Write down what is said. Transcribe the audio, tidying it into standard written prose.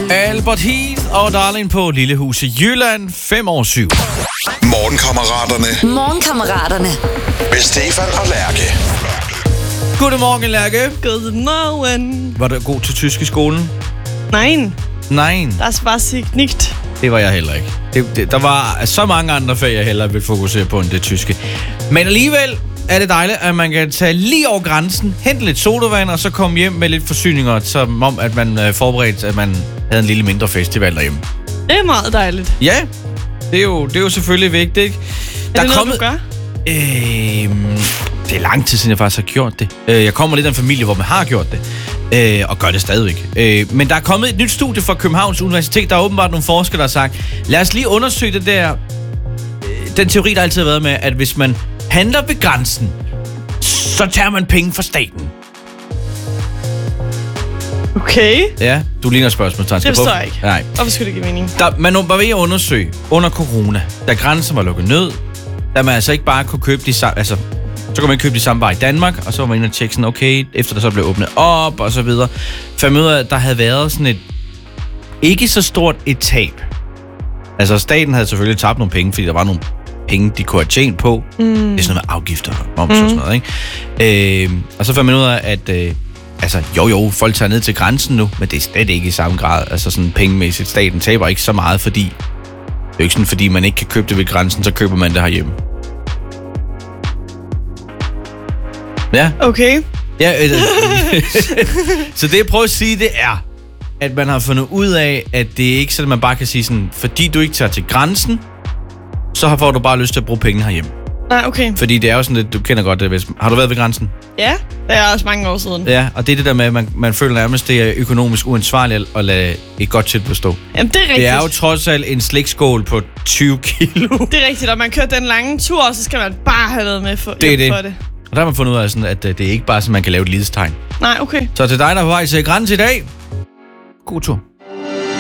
Albert Heath og Darling på Lillehus i Jylland, 5/7. Morgenkammeraterne. Morgenkammeraterne. Med Stefan og Lærke. Godmorgen, Lærke. Godmorgen. Var du god til tysk i skolen? Nein, Nej, das war sich nicht. det var jeg heller ikke. Der var så mange andre fag, jeg hellere ville fokusere på end det tyske. Men alligevel er det dejligt, at man kan tage lige over grænsen, hente lidt sodavand og så komme hjem med lidt forsyninger, som om at man forberedte, at man havde en lille mindre festival derhjemme. Det er meget dejligt. Ja, det er jo selvfølgelig vigtigt, ikke? Er det noget, du gør? Det er lang tid siden, jeg faktisk har gjort det. Jeg kommer lidt af en familie, hvor man har gjort det, og gør det stadigvæk. Men der er kommet et nyt studie fra Københavns Universitet. Der er åbenbart nogle forskere, der har sagt, lad os lige undersøge det der, den teori, der altid har været med, at hvis man handler ved grænsen, så tager man penge fra staten. Okay. Ja, du ligner spørgsmålstegn. Det forstår jeg ikke. Nej. Hvorfor skulle det give mening? Man var ved at undersøge under corona, da grænsen var lukket ned, da man altså ikke bare kunne købe de samme, så kunne man ikke købe de samme varer i Danmark, og så var man inde og tjekke sådan, okay, efter der så blev åbnet op, og så videre. For jeg at der havde været sådan et, ikke så stort et tab. Altså, staten havde selvfølgelig tabt nogle penge, fordi der var nogle penge, de kunne have tjent på. Det er sådan noget med afgifter og moms og sådan noget, ikke? Og så fandt man ud af, at jo, folk tager ned til grænsen nu, men det er slet ikke i samme grad. Altså sådan pengemæssigt, staten taber ikke så meget, fordi det er jo ikke sådan, fordi man ikke kan købe det ved grænsen, så køber man det herhjemme. Ja. Okay. Ja, så det jeg prøver at sige, det er, at man har fundet ud af, at det er ikke sådan, at man bare kan sige sådan, fordi du ikke tager til grænsen, så får du bare lyst til at bruge penge herhjemme. Nej, okay. Fordi det er jo sådan lidt, du kender godt det, hvis... Har du været ved grænsen? Ja, det er også mange år siden. Ja, og det er det der med, at man føler nærmest, det er økonomisk uansvarligt at lade et godt tilbud stå. Jamen, det er rigtigt. Det er jo trods alt en slikskål på 20 kilo. Det er rigtigt, og man kører den lange tur, så skal man bare have noget med for det. for det. Og der har man fundet ud af, sådan, at det er ikke bare sådan, man kan lave et lidestegn. Nej, okay. Så til dig, der er på vej til grænsen i dag, god tur.